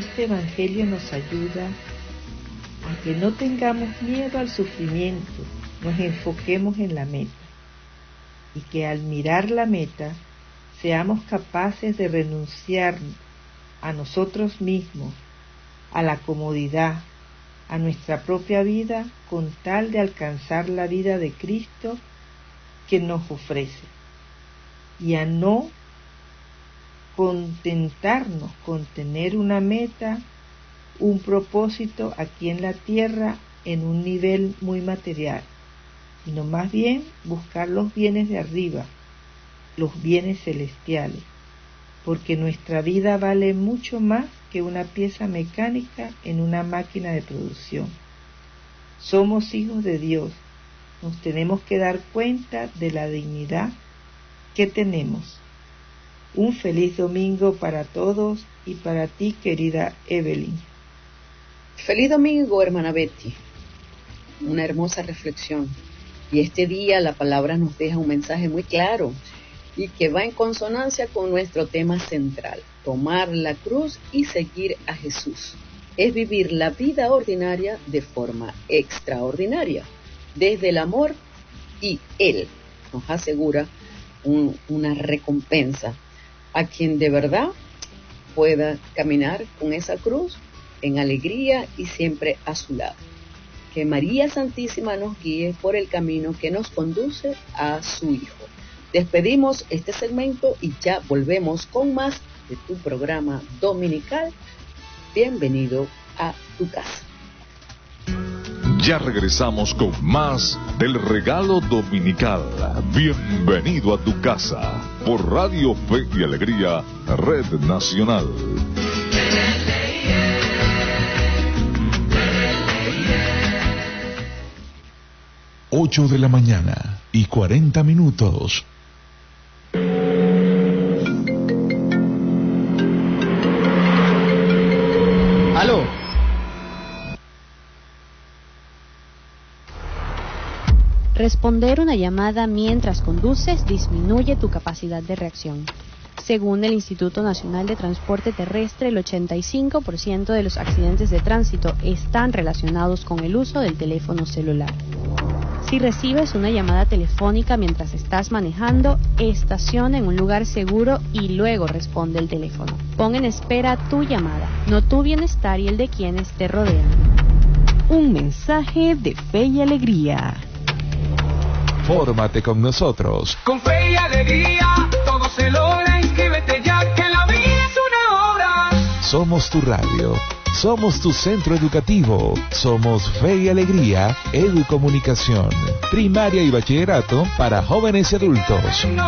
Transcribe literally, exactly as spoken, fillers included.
este Evangelio nos ayuda a que no tengamos miedo al sufrimiento, nos enfoquemos en la meta y que al mirar la meta seamos capaces de renunciar a nosotros mismos, a la comodidad, a nuestra propia vida con tal de alcanzar la vida de Cristo que nos ofrece, y a no contentarnos con tener una meta, un propósito aquí en la tierra en un nivel muy material, sino más bien buscar los bienes de arriba, los bienes celestiales, porque nuestra vida vale mucho más que una pieza mecánica en una máquina de producción. Somos hijos de Dios, nos tenemos que dar cuenta de la dignidad que tenemos. Un feliz domingo para todos y para ti, querida Evelyn. Feliz domingo, hermana Betty. Una hermosa reflexión. Y este día la palabra nos deja un mensaje muy claro y que va en consonancia con nuestro tema central: tomar la cruz y seguir a Jesús. Es vivir la vida ordinaria de forma extraordinaria, desde el amor, y Él nos asegura un, una recompensa a quien de verdad pueda caminar con esa cruz en alegría y siempre a su lado. Que María Santísima nos guíe por el camino que nos conduce a su Hijo. Despedimos este segmento y ya volvemos con más de tu programa dominical. Bienvenido a tu casa. Ya regresamos con más del regalo dominical. Bienvenido a tu casa por Radio Fe y Alegría, Red Nacional. Ocho de la mañana y cuarenta minutos. Aló. Responder una llamada mientras conduces disminuye tu capacidad de reacción. Según el Instituto Nacional de Transporte Terrestre, el ochenta y cinco por ciento de los accidentes de tránsito están relacionados con el uso del teléfono celular. Si recibes una llamada telefónica mientras estás manejando, estaciona en un lugar seguro y luego responde el teléfono. Pon en espera tu llamada, no tu bienestar y el de quienes te rodean. Un mensaje de Fe y Alegría. Fórmate con nosotros. Con Fe y Alegría todo se logra. Inscríbete ya que la vida es una obra. Somos tu radio. Somos tu centro educativo. Somos Fe y Alegría, Educomunicación. Primaria y bachillerato para jóvenes y adultos. No